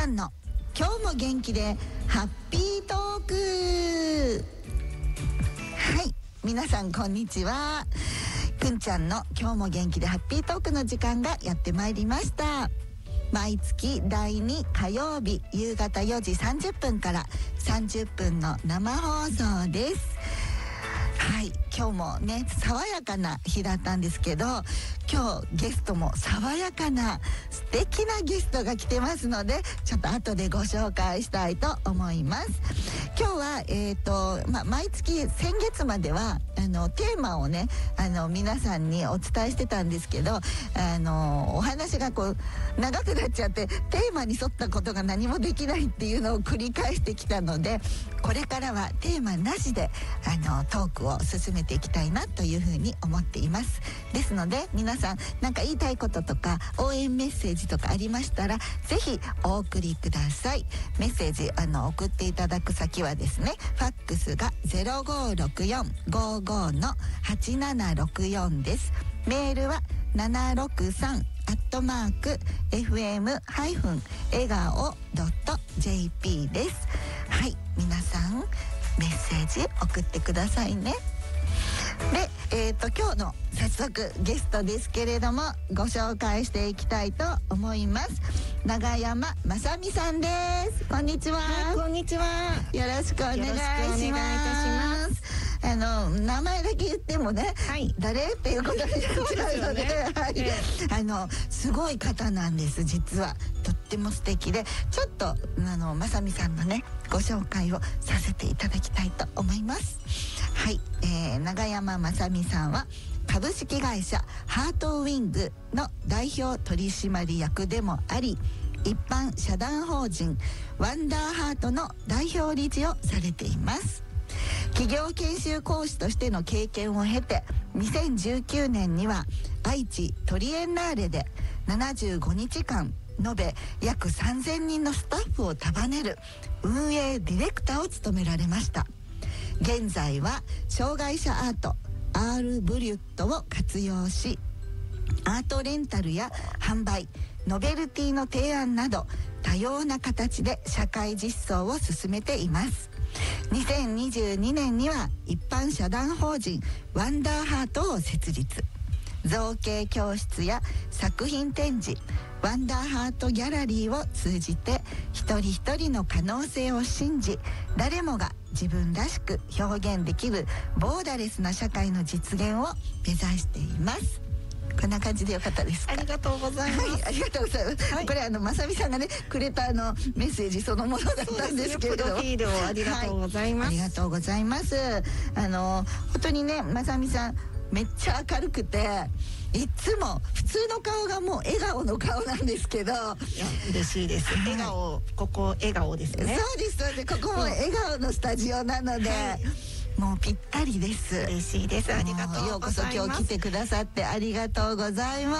んの今日も元気でハッピートーク。はい、皆さんこんにちは。くんちゃんの今日も元気でハッピートークの時間がやってまいりました。毎月第2火曜日夕方4時30分から30分の生放送です。はい、今日もね爽やかな日だったんですけど、今日ゲストも爽やかな素敵なゲストが来てますので、ちょっと後でご紹介したいと思います。今日は毎月先月まではテーマをね皆さんにお伝えしてたんですけど、お話がこう長くなっちゃってテーマに沿ったことが何もできないっていうのを繰り返してきたので、これからはテーマなしでトークを進めていきたいなというふうに思っています。ですので皆さん何か言いたいこととか応援メッセージとかありましたらぜひお送りください。メッセージ送っていただく先はですね、ファックスが 056455-8764 です。メールは763@fm-笑顔.jp です。はい、皆さんメッセージ送ってくださいね。で、今日の早速ゲストですけれどもご紹介していきたいと思います。永山まさみさんです。こんにちは。 こんにちは。 よろしくお願いします。名前だけ言ってもね、はい、誰っていうことになっちゃうので、すごい方なんです。実はとっても素敵で、ちょっとまさみさんのねご紹介をさせていただきたいと思います。はい、永山まさみさんは株式会社ハートウィングの代表取締役でもあり、一般社団法人ワンダーハートの代表理事をされています。企業研修講師としての経験を経て、2019年には愛知トリエンナーレで75日間延べ約3000人のスタッフを束ねる運営ディレクターを務められました。現在は障害者アートRブリュットを活用し、アートレンタルや販売、ノベルティの提案など多様な形で社会実装を進めています。2022年には一般社団法人ワンダーハートを設立。造形教室や作品展示、ワンダーハートギャラリーを通じて一人一人の可能性を信じ、誰もが自分らしく表現できるボーダレスな社会の実現を目指しています。こんな感じでよかったですか？ ありがとうございます。 はい、ありがとうございます。はい、これまさみさんがねくれたメッセージそのものだったんですけれど、 プロフィールをありがとうございます。 はい、ありがとうございます。本当にねまさみさんめっちゃ明るくて、いつも普通の顔がもう笑顔の顔なんですけど、いや嬉しいです。笑顔、ここ笑顔ですね。 そうですそうです。ここも笑顔のスタジオなので、はい、もうぴったりです。 嬉しいです。ありがとうございます。 ようこそ今日来てくださってありがとうございます。